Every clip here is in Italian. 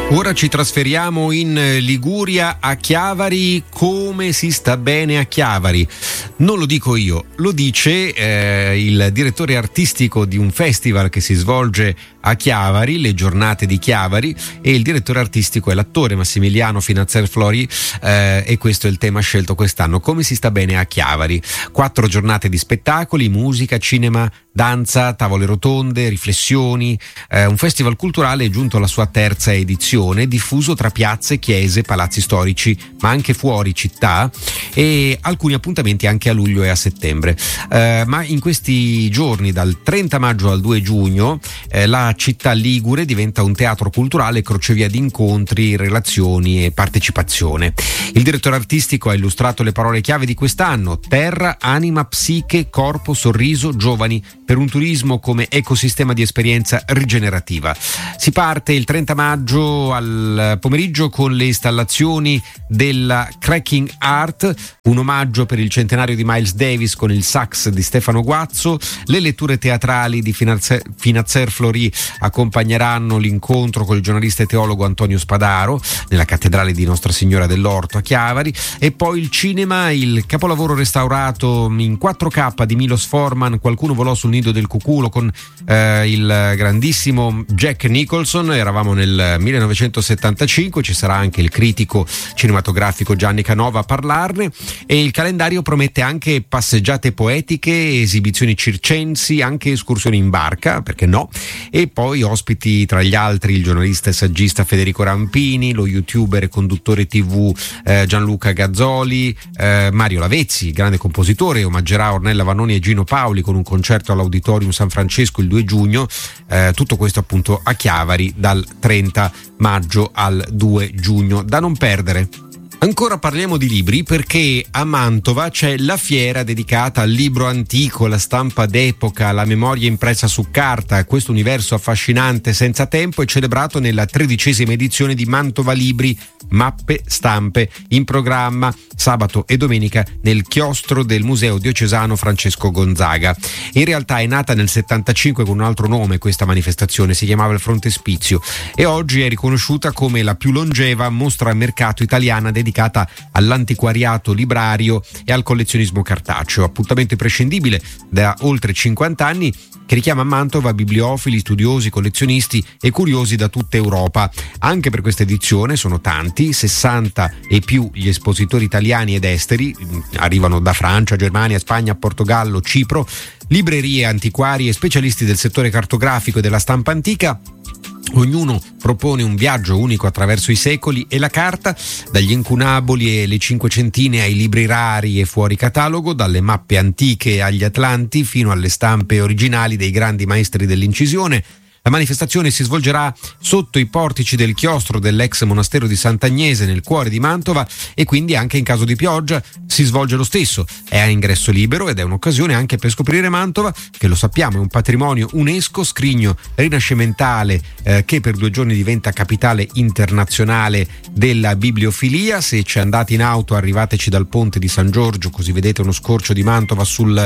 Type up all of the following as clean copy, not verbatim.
Ora ci trasferiamo in Liguria, a Chiavari. Come si sta bene a Chiavari? Non lo dico io, lo dice il direttore artistico di un festival che si svolge a Chiavari, le giornate di Chiavari, e il direttore artistico è l'attore Massimiliano Finazzer-Flori, e questo è il tema scelto quest'anno. Come si sta bene a Chiavari? 4 giornate di spettacoli, musica, cinema, danza, tavole rotonde, riflessioni, un festival culturale giunto alla sua 3ª edizione, diffuso tra piazze, chiese, palazzi storici, ma anche fuori città, e alcuni appuntamenti anche a luglio e a settembre. Ma in questi giorni, dal 30 maggio al 2 giugno, la città ligure diventa un teatro culturale, crocevia di incontri, relazioni e partecipazione. Il direttore artistico ha illustrato le parole chiave di quest'anno: terra, anima, psiche, corpo, sorriso, giovani, per un turismo come ecosistema di esperienza rigenerativa. Si parte il 30 maggio al pomeriggio con le installazioni della Cracking Art, un omaggio per il centenario di Miles Davis con il sax di Stefano Guazzo. Le letture teatrali di Finazzer-Flori accompagneranno l'incontro con il giornalista e teologo Antonio Spadaro nella cattedrale di Nostra Signora dell'Orto a Chiavari, e poi il cinema, il capolavoro restaurato in 4K di Milos Forman, Qualcuno volò sul nido del cuculo, con il grandissimo Jack Nicholson. Eravamo nel 1975, ci sarà anche il critico cinematografico Gianni Canova a parlarne, e il calendario promette anche passeggiate poetiche, esibizioni circensi, anche escursioni in barca, perché no, e poi ospiti tra gli altri il giornalista e saggista Federico Rampini, lo youtuber e conduttore TV Gianluca Gazzoli, Mario Lavezzi, grande compositore, omaggerà Ornella Vannoni e Gino Paoli con un concerto all'Auditorium San Francesco il 2 giugno. Tutto questo appunto a Chiavari dal 30 maggio al 2 giugno, da non perdere. Ancora parliamo di libri, perché a Mantova c'è la fiera dedicata al libro antico, alla stampa d'epoca, alla memoria impressa su carta. Questo universo affascinante senza tempo è celebrato nella 13ª edizione di Mantova Libri, mappe, stampe, in programma sabato e domenica nel chiostro del Museo Diocesano Francesco Gonzaga. In realtà è nata nel 75 con un altro nome questa manifestazione, si chiamava il Frontespizio, e oggi è riconosciuta come la più longeva mostra a mercato italiana dedicata all'antiquariato librario e al collezionismo cartaceo. Appuntamento imprescindibile da oltre 50 anni che richiama a Mantova bibliofili, studiosi, collezionisti e curiosi da tutta Europa. Anche per questa edizione sono tanti, 60 e più gli espositori italiani ed esteri, arrivano da Francia, Germania, Spagna, Portogallo, Cipro, librerie, antiquari e specialisti del settore cartografico e della stampa antica. Ognuno propone un viaggio unico attraverso i secoli e la carta, dagli incunaboli e le cinquecentine ai libri rari e fuori catalogo, dalle mappe antiche agli atlanti fino alle stampe originali dei grandi maestri dell'incisione. La manifestazione si svolgerà sotto i portici del chiostro dell'ex monastero di Sant'Agnese nel cuore di Mantova, e quindi anche in caso di pioggia si svolge lo stesso. È a ingresso libero ed è un'occasione anche per scoprire Mantova, che lo sappiamo è un patrimonio UNESCO, scrigno rinascimentale che per 2 giorni diventa capitale internazionale della bibliofilia. Se ci andate in auto arrivateci dal ponte di San Giorgio, così vedete uno scorcio di Mantova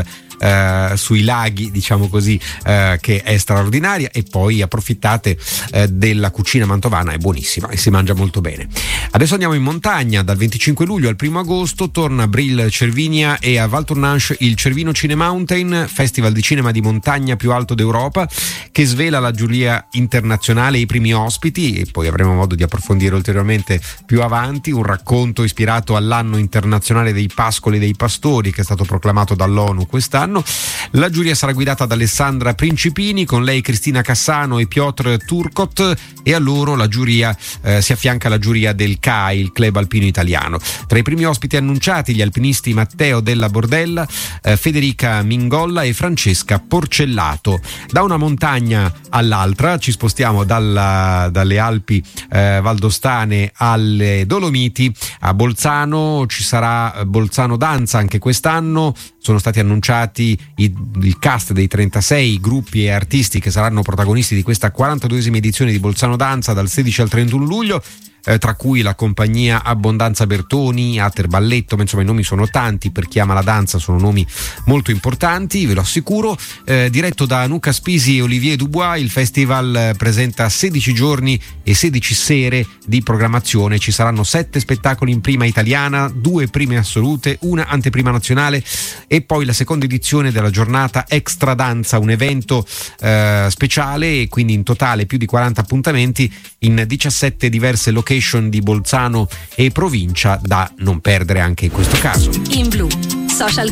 sui laghi, diciamo così, che è straordinaria, e poi approfittate della cucina mantovana, è buonissima e si mangia molto bene. Adesso andiamo in montagna. Dal 25 luglio al 1 agosto torna a Bril Cervinia e a Val Tournanche il Cervino Cine Mountain, festival di cinema di montagna più alto d'Europa, che svela la giuria internazionale e i primi ospiti, e poi avremo modo di approfondire ulteriormente più avanti. Un racconto ispirato all'anno internazionale dei pascoli e dei pastori, che è stato proclamato dall'ONU quest'anno. La giuria sarà guidata da Alessandra Principini, con lei Cristina Cassano e Piotr Turcot, e a loro la giuria si affianca alla giuria del CAI, il Club Alpino Italiano. Tra i primi ospiti annunciati gli alpinisti Matteo Della Bordella, Federica Mingolla e Francesca Porcellato. Da una montagna all'altra ci spostiamo dalle Alpi valdostane alle Dolomiti. A Bolzano ci sarà Bolzano Danza anche quest'anno. Sono stati annunciati il cast dei 36 gruppi e artisti che saranno protagonisti di questa 42esima edizione di Bolzano Danza dal 16 al 31 luglio. tra cui la compagnia Abbondanza Bertoni, Ater Balletto, ma insomma i nomi sono tanti, per chi ama la danza sono nomi molto importanti, ve lo assicuro. Diretto da Nuca Spisi e Olivier Dubois, il festival presenta 16 giorni e 16 sere di programmazione. Ci saranno 7 spettacoli in prima italiana, 2 prime assolute, una anteprima nazionale e poi la seconda edizione della giornata Extra Danza, un evento speciale, e quindi in totale più di 40 appuntamenti in 17 diverse location di Bolzano e provincia, da non perdere anche in questo caso. In Blu Social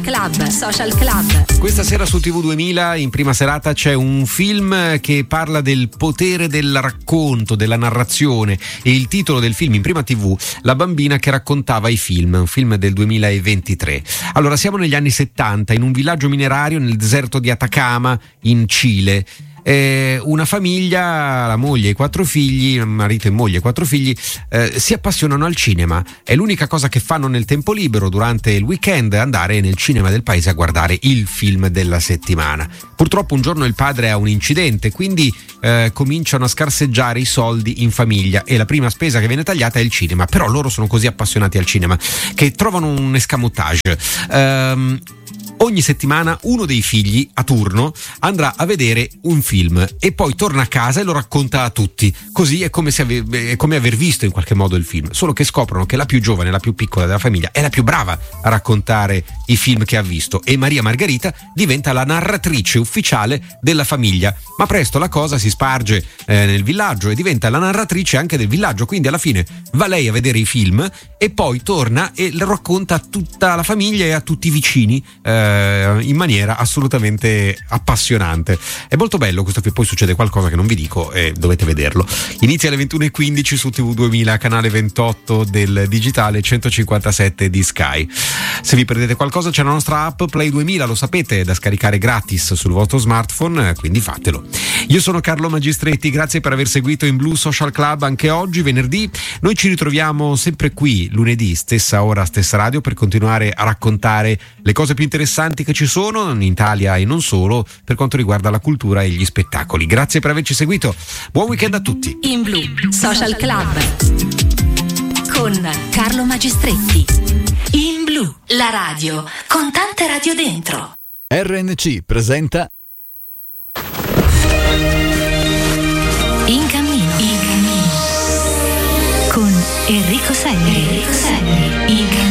Club. Questa sera su TV 2000 in prima serata c'è un film che parla del potere del racconto, della narrazione, e il titolo del film in prima TV, La bambina che raccontava i film, un film del 2023. Allora, siamo negli anni 70 in un villaggio minerario nel deserto di Atacama in Cile. Una famiglia, la moglie e 4 figli, marito e moglie e 4 figli, si appassionano al cinema. È l'unica cosa che fanno nel tempo libero durante il weekend, andare nel cinema del paese a guardare il film della settimana. Purtroppo un giorno il padre ha un incidente, quindi cominciano a scarseggiare i soldi in famiglia e la prima spesa che viene tagliata è il cinema. Però loro sono così appassionati al cinema che trovano un escamotage. Ogni settimana uno dei figli a turno andrà a vedere un film e poi torna a casa e lo racconta a tutti. Così è come aver visto in qualche modo il film, solo che scoprono che la più giovane, la più piccola della famiglia, è la più brava a raccontare i film che ha visto, e Maria Margherita diventa la narratrice ufficiale della famiglia. Ma presto la cosa si sparge nel villaggio e diventa la narratrice anche del villaggio, quindi alla fine va lei a vedere i film e poi torna e lo racconta a tutta la famiglia e a tutti i vicini in maniera assolutamente appassionante. È molto bello questo film, poi succede qualcosa che non vi dico e dovete vederlo. Inizia alle 21:15 su TV 2000, canale 28 del digitale, 157 di Sky. Se vi perdete qualcosa c'è la nostra app Play 2000, lo sapete, da scaricare gratis sul vostro smartphone, quindi fatelo. Io sono Carlo Magistretti, grazie per aver seguito In Blu Social Club anche oggi, venerdì. Noi ci ritroviamo sempre qui lunedì, stessa ora, stessa radio, per continuare a raccontare le cose più interessanti che ci sono in Italia e non solo, per quanto riguarda la cultura e gli spettacoli. Grazie per averci seguito, buon weekend a tutti. In Blu Social Club con Carlo Magistretti. In Blu, la radio con tante radio dentro. RNC presenta In cammino con Enrico Selli. In cammino.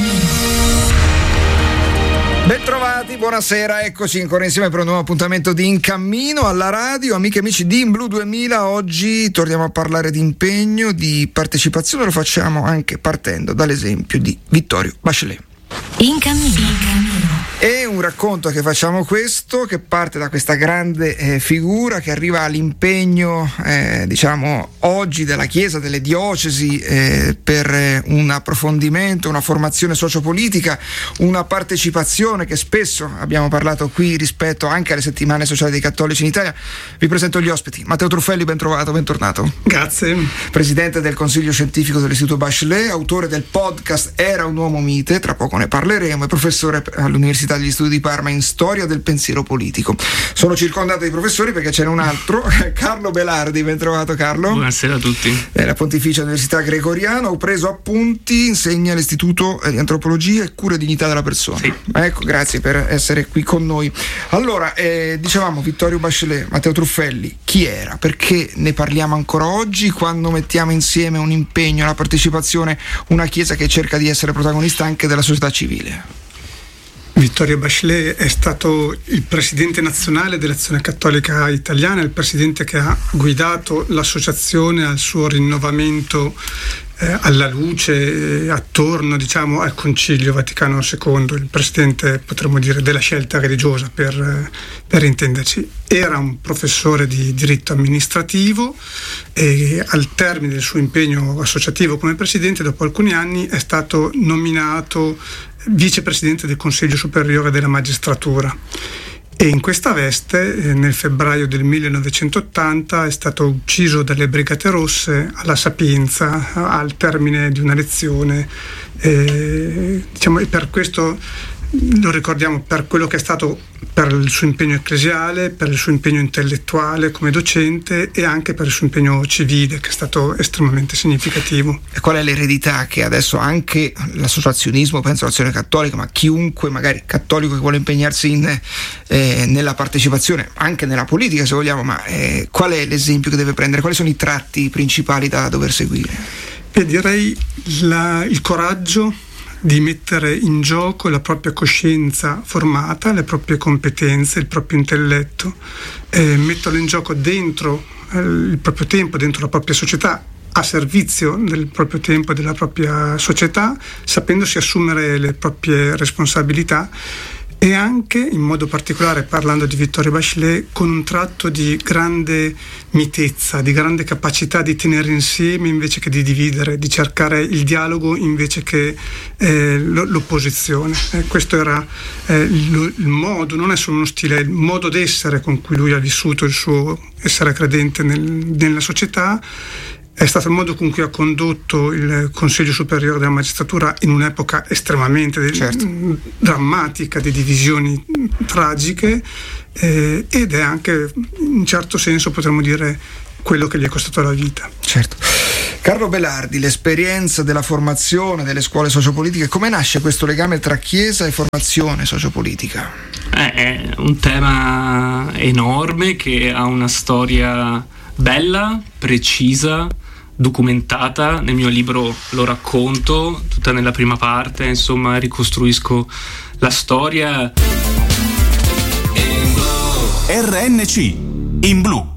Bentrovati, buonasera, eccoci ancora insieme per un nuovo appuntamento di In Cammino alla radio. Amiche e amici di In Blu 2000, oggi torniamo a parlare di impegno, di partecipazione, lo facciamo anche partendo dall'esempio di Vittorio Bachelet. In cammino. È un racconto che facciamo questo, che parte da questa grande figura che arriva all'impegno diciamo oggi della Chiesa, delle diocesi per un approfondimento, una formazione sociopolitica, una partecipazione che spesso abbiamo parlato qui rispetto anche alle settimane sociali dei cattolici in Italia. Vi presento gli ospiti. Matteo Truffelli, ben trovato, bentornato. Grazie. Presidente del Consiglio Scientifico dell'Istituto Bachelet, autore del podcast Era un uomo mite, tra poco ne parleremo, e professore all'Università degli Studi di Parma in storia del pensiero politico. Sono circondato di professori perché c'è un altro, Carlo Belardi, ben trovato Carlo. Buonasera a tutti. La Pontificia Università Gregoriana, ho preso appunti, insegna all'Istituto di Antropologia e Cura e Dignità della Persona. Sì. Ecco, grazie per essere qui con noi. Allora, dicevamo Vittorio Bachelet, Matteo Truffelli, chi era? Perché ne parliamo ancora oggi quando mettiamo insieme un impegno, la partecipazione, una Chiesa che cerca di essere protagonista anche della società civile? Vittorio Bachelet è stato il presidente nazionale dell'Azione Cattolica Italiana, il presidente che ha guidato l'associazione al suo rinnovamento alla luce, attorno al Concilio Vaticano II, il presidente, potremmo dire, della scelta religiosa, per intenderci. Era un professore di diritto amministrativo e al termine del suo impegno associativo come presidente, dopo alcuni anni, è stato nominato vicepresidente del Consiglio Superiore della Magistratura. E in questa veste, nel febbraio del 1980, è stato ucciso dalle Brigate Rosse alla Sapienza al termine di una lezione. E per questo lo ricordiamo per quello che è stato, per il suo impegno ecclesiale, per il suo impegno intellettuale come docente e anche per il suo impegno civile, che è stato estremamente significativo. E qual è l'eredità che adesso anche l'associazionismo, penso all'Azione Cattolica, ma chiunque magari cattolico che vuole impegnarsi nella partecipazione, anche nella politica se vogliamo, ma qual è l'esempio che deve prendere? Quali sono i tratti principali da dover seguire? Direi il coraggio di mettere in gioco la propria coscienza formata, le proprie competenze, il proprio intelletto, metterlo in gioco dentro il proprio tempo, dentro la propria società, a servizio del proprio tempo e della propria società, sapendosi assumere le proprie responsabilità, e anche, in modo particolare, parlando di Vittorio Bachelet, con un tratto di grande mitezza, di grande capacità di tenere insieme invece che di dividere, di cercare il dialogo invece che l'opposizione. Questo era il modo, non è solo uno stile, è il modo d'essere con cui lui ha vissuto il suo essere credente nella società. È stato il modo con cui ha condotto il Consiglio Superiore della Magistratura in un'epoca estremamente drammatica, di divisioni tragiche, ed è anche, in un certo senso, potremmo dire, quello che gli è costato la vita. Certo. Carlo Belardi, l'esperienza della formazione delle scuole sociopolitiche, come nasce questo legame tra Chiesa e formazione sociopolitica? È un tema enorme che ha una storia bella, precisa, documentata. Nel mio libro lo racconto tutta nella prima parte, insomma ricostruisco la storia. RNC in blu.